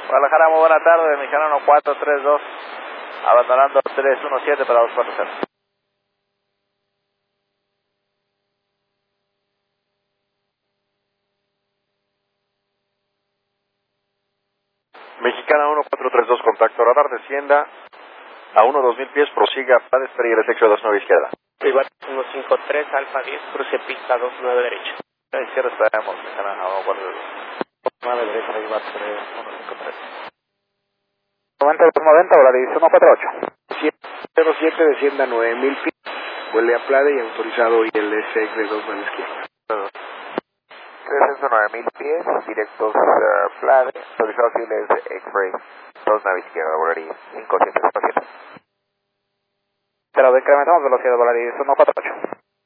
Guadalajara, muy buena tarde, mexicano 1432, abandonando 317 para 240. Mexicana 1432, contacto radar, descienda a 1-2000 pies, prosiga para despedir el sexo 29 izquierda. Privat 153, Alfa 10, cruce pista 29 derecha. A la izquierda esperamos, mexicana 142. 9 derecha, Privat 153. 90 o la división 148. 07, descienda a 9000 pies, vuelve a Plade y autorizado ILS X2 a la izquierda. Descenso 9000 pies, directos Plade, autorizado civiles X-Ray, 2 nave izquierda, volaría 500 pacientes. Pero incrementamos velocidad de la división 148.